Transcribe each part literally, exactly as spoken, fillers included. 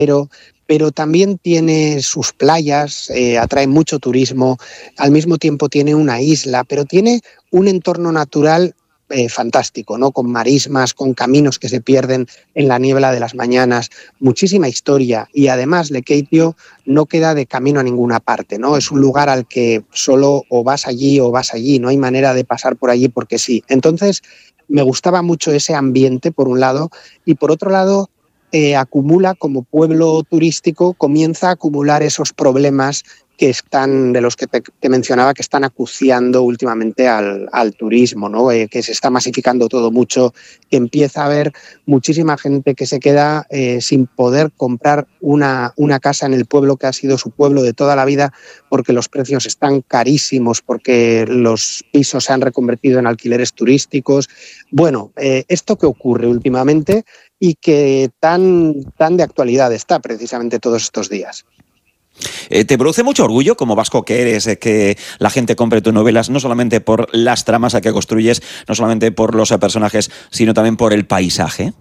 pero, pero también tiene sus playas, eh, atrae mucho turismo, al mismo tiempo tiene una isla, pero tiene un entorno natural eh, fantástico, ¿no? Con marismas, con caminos que se pierden en la niebla de las mañanas, muchísima historia, y además Lekeitio no queda de camino a ninguna parte, ¿no? Es un lugar al que solo o vas allí o vas allí, no hay manera de pasar por allí porque sí. Entonces, me gustaba mucho ese ambiente, por un lado, y por otro lado, eh, acumula como pueblo turístico, comienza a acumular esos problemas que están, de los que te, te mencionaba, que están acuciando últimamente al, al turismo, ¿no? Eh, que se está masificando todo mucho, que empieza a haber muchísima gente que se queda eh, sin poder comprar una, una casa en el pueblo que ha sido su pueblo de toda la vida, porque los precios están carísimos, porque los pisos se han reconvertido en alquileres turísticos. Bueno, eh, esto que ocurre últimamente y que tan, tan de actualidad está precisamente todos estos días. Eh, ¿Te produce mucho orgullo, como vasco que eres, eh, que la gente compre tus novelas, no solamente por las tramas a que construyes, no solamente por los eh, personajes, sino también por el paisaje?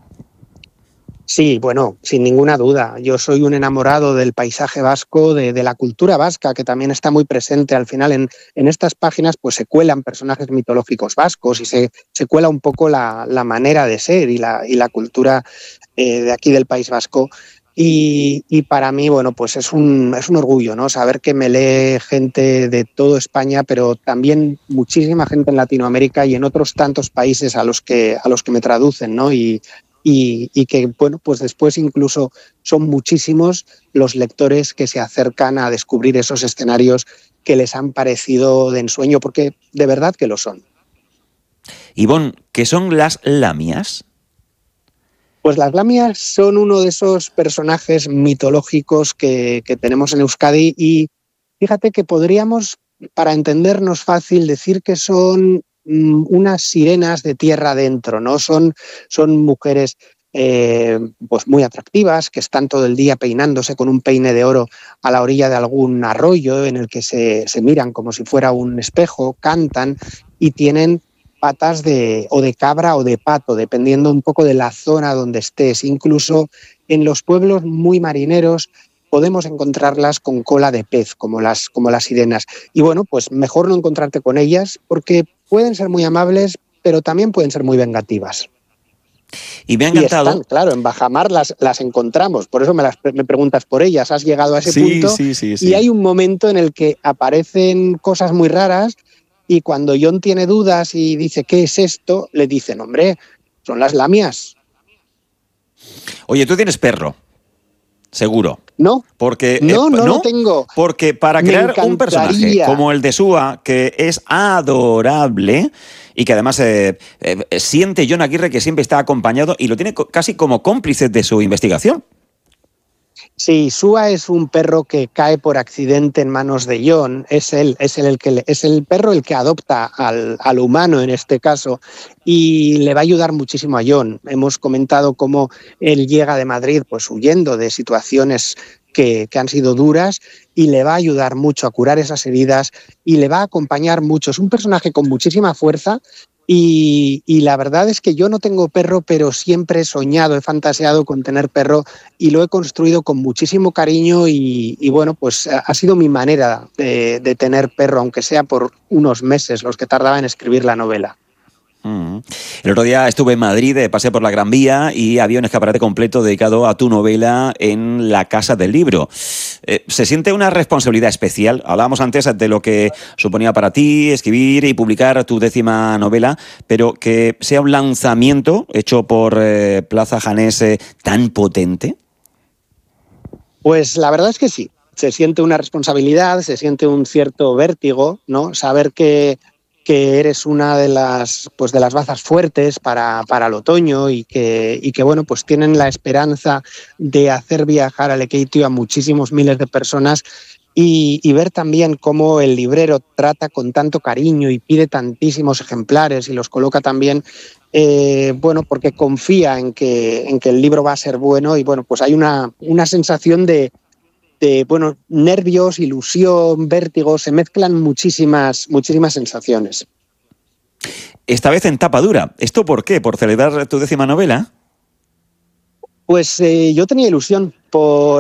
Sí, bueno, sin ninguna duda. Yo soy un enamorado del paisaje vasco, de, de la cultura vasca, que también está muy presente. Al final, en, en estas páginas pues se cuelan personajes mitológicos vascos y se, se cuela un poco la, la manera de ser y la, y la cultura eh, de aquí del País Vasco. Y, y para mí, bueno, pues es un, es un orgullo, ¿no? Saber que me lee gente de toda España, pero también muchísima gente en Latinoamérica y en otros tantos países a los que, a los que me traducen, ¿no? Y, y, y que, bueno, pues después incluso son muchísimos los lectores que se acercan a descubrir esos escenarios que les han parecido de ensueño, porque de verdad que lo son. Ivonne, ¿qué son las lamias? Pues las lamias son uno de esos personajes mitológicos que, que tenemos en Euskadi y fíjate que podríamos, para entendernos fácil, decir que son mmm, unas sirenas de tierra adentro, ¿no? Son, son mujeres eh, pues muy atractivas que están todo el día peinándose con un peine de oro a la orilla de algún arroyo en el que se, se miran como si fuera un espejo, cantan y tienen patas de, o de cabra o de pato, dependiendo un poco de la zona donde estés. Incluso en los pueblos muy marineros podemos encontrarlas con cola de pez, como las, como las sirenas. Y bueno, pues mejor no encontrarte con ellas porque pueden ser muy amables, pero también pueden ser muy vengativas. Y me ha encantado. Y están, claro, en bajamar las, las encontramos, por eso me, las, me preguntas por ellas, has llegado a ese sí, punto sí, sí, sí. Y hay un momento en el que aparecen cosas muy raras y cuando Jon tiene dudas y dice, ¿qué es esto? Le dicen, hombre, son las lamias. Oye, tú tienes perro, seguro. No, porque, no, eh, no, no lo tengo. Porque para crear un personaje como el de Sua, que es adorable y que además eh, eh, siente Jon Aguirre que siempre está acompañado y lo tiene casi como cómplice de su investigación. Sí, Sua es un perro que cae por accidente en manos de Jon. Es él, es él el que le, es el perro el que adopta al, al humano en este caso y le va a ayudar muchísimo a Jon. Hemos comentado cómo él llega de Madrid pues huyendo de situaciones que, que han sido duras y le va a ayudar mucho a curar esas heridas y le va a acompañar mucho. Es un personaje con muchísima fuerza. Y, y la verdad es que yo no tengo perro, pero siempre he soñado, he fantaseado con tener perro y lo he construido con muchísimo cariño y, y bueno, pues ha sido mi manera de, de tener perro, aunque sea por unos meses los que tardaba en escribir la novela. Mm. El otro día estuve en Madrid, pasé por la Gran Vía y había un escaparate completo dedicado a tu novela en la Casa del Libro. Eh, ¿Se siente una responsabilidad especial? Hablábamos antes de lo que suponía para ti escribir y publicar tu décima novela, pero que sea un lanzamiento hecho por eh, Plaza Janés eh, tan potente. Pues la verdad es que sí. Se siente una responsabilidad, se siente un cierto vértigo, ¿no? Saber que que eres una de las, pues de las bazas fuertes para, para el otoño y que, y que bueno, pues tienen la esperanza de hacer viajar a Lekeitio a muchísimos miles de personas y, y ver también cómo el librero trata con tanto cariño y pide tantísimos ejemplares y los coloca también, eh, bueno, porque confía en que, en que el libro va a ser bueno y bueno, pues hay una, una sensación de de bueno, nervios, ilusión, vértigo, se mezclan muchísimas, muchísimas sensaciones. Esta vez en tapa dura. ¿Esto por qué? ¿Por celebrar tu décima novela? Pues eh, yo tenía ilusión por